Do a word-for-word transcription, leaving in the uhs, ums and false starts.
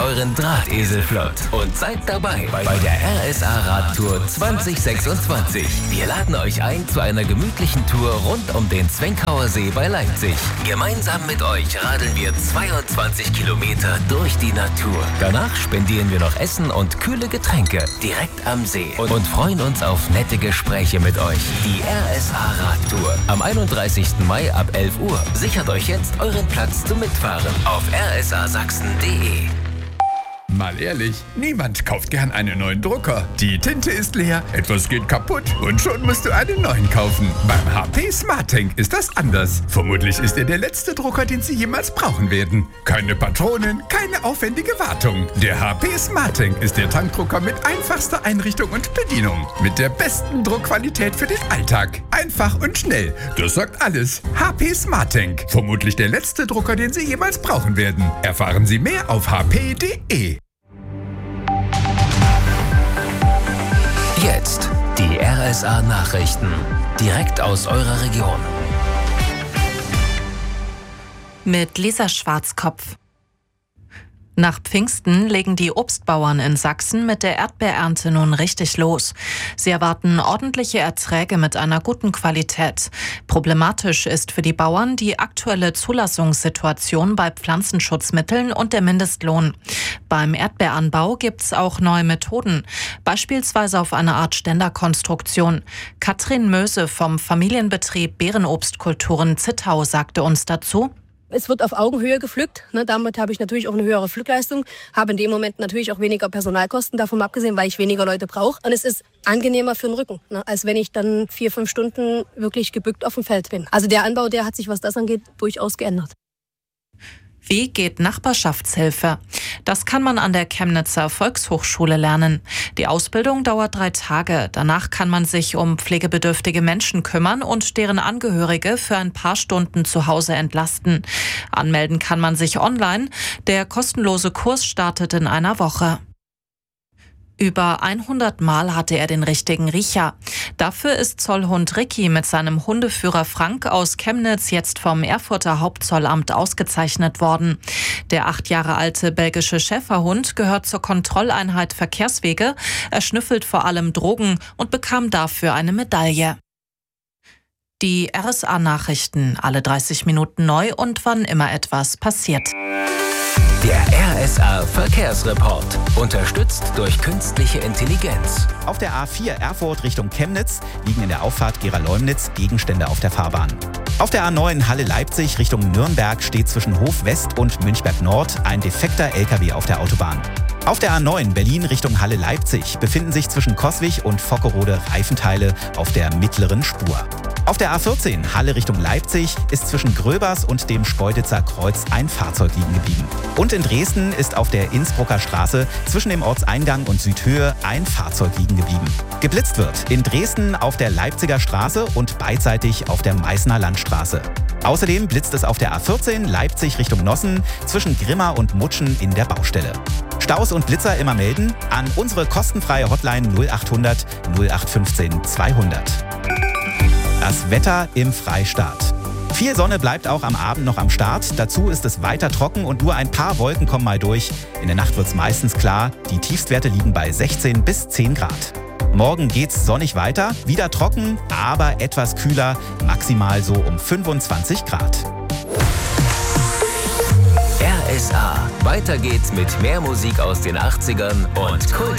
euren Drahtesel flott und seid dabei bei der R S A Radtour zwanzig sechsundzwanzig. Wir laden euch ein zu einer gemütlichen Tour rund um den Zwenkauer See bei Leipzig. Gemeinsam mit euch radeln wir zweiundzwanzig Kilometer durch die Natur. Danach spendieren wir noch Essen und kühle Getränke direkt am See und, und freuen uns auf nette Gespräche mit euch. Die R S A Radtour am einunddreißigsten Mai ab elf Uhr. Sichert euch jetzt euren Platz zum Mitfahren auf r s a sachsen punkt de. Mal ehrlich, niemand kauft gern einen neuen Drucker. Die Tinte ist leer, etwas geht kaputt und schon musst du einen neuen kaufen. Beim H P SmartTank ist das anders. Vermutlich ist er der letzte Drucker, den Sie jemals brauchen werden. Keine Patronen, keine aufwendige Wartung. Der H P SmartTank ist der Tankdrucker mit einfachster Einrichtung und Bedienung. Mit der besten Druckqualität für den Alltag. Einfach und schnell. Das sagt alles. H P SmartTank. Vermutlich der letzte Drucker, den Sie jemals brauchen werden. Erfahren Sie mehr auf h p punkt de. Jetzt die R S A Nachrichten. Direkt aus eurer Region. Mit Lisa Schwarzkopf. Nach Pfingsten legen die Obstbauern in Sachsen mit der Erdbeerernte nun richtig los. Sie erwarten ordentliche Erträge mit einer guten Qualität. Problematisch ist für die Bauern die aktuelle Zulassungssituation bei Pflanzenschutzmitteln und der Mindestlohn. Beim Erdbeeranbau gibt's auch neue Methoden, beispielsweise auf eine Art Ständerkonstruktion. Katrin Möse vom Familienbetrieb Beerenobstkulturen Zittau sagte uns dazu: Es wird auf Augenhöhe gepflückt. Ne, damit habe ich natürlich auch eine höhere Pflückleistung, habe in dem Moment natürlich auch weniger Personalkosten, davon abgesehen, weil ich weniger Leute brauche. Und es ist angenehmer für den Rücken, ne, als wenn ich dann vier, fünf Stunden wirklich gebückt auf dem Feld bin. Also der Anbau, der hat sich, was das angeht, durchaus geändert. Wie geht Nachbarschaftshilfe? Das kann man an der Chemnitzer Volkshochschule lernen. Die Ausbildung dauert drei Tage. Danach kann man sich um pflegebedürftige Menschen kümmern und deren Angehörige für ein paar Stunden zu Hause entlasten. Anmelden kann man sich online. Der kostenlose Kurs startet in einer Woche. Über hundert Mal hatte er den richtigen Riecher. Dafür ist Zollhund Ricky mit seinem Hundeführer Frank aus Chemnitz jetzt vom Erfurter Hauptzollamt ausgezeichnet worden. Der acht Jahre alte belgische Schäferhund gehört zur Kontrolleinheit Verkehrswege. Er schnüffelt vor allem Drogen und bekam dafür eine Medaille. Die R S A-Nachrichten, alle dreißig Minuten neu und wann immer etwas passiert. Der R S A Verkehrsreport, unterstützt durch künstliche Intelligenz. Auf der A vier Erfurt Richtung Chemnitz liegen in der Auffahrt Gera-Leumnitz Gegenstände auf der Fahrbahn. Auf der A neun Halle-Leipzig Richtung Nürnberg steht zwischen Hof West und Münchberg Nord ein defekter L K W auf der Autobahn. Auf der A neun Berlin Richtung Halle-Leipzig befinden sich zwischen Coswig und Vockerode Reifenteile auf der mittleren Spur. Auf der A vierzehn Halle Richtung Leipzig ist zwischen Gröbers und dem Speuditzer Kreuz ein Fahrzeug liegen geblieben. Und in Dresden ist auf der Innsbrucker Straße zwischen dem Ortseingang und Südhöhe ein Fahrzeug liegen geblieben. Geblitzt wird in Dresden auf der Leipziger Straße und beidseitig auf der Meißner Landstraße. Außerdem blitzt es auf der A vierzehn Leipzig Richtung Nossen zwischen Grimma und Mutschen in der Baustelle. Staus und Blitzer immer melden an unsere kostenfreie Hotline null achthundert null acht fünfzehn zweihundert. Das Wetter im Freistaat. Viel Sonne bleibt auch am Abend noch am Start. Dazu ist es weiter trocken und nur ein paar Wolken kommen mal durch. In der Nacht wird es meistens klar. Die Tiefstwerte liegen bei sechzehn bis zehn Grad. Morgen geht's sonnig weiter. Wieder trocken, aber etwas kühler. Maximal so um fünfundzwanzig Grad. R S A. Weiter geht's mit mehr Musik aus den achtzigern und Kult.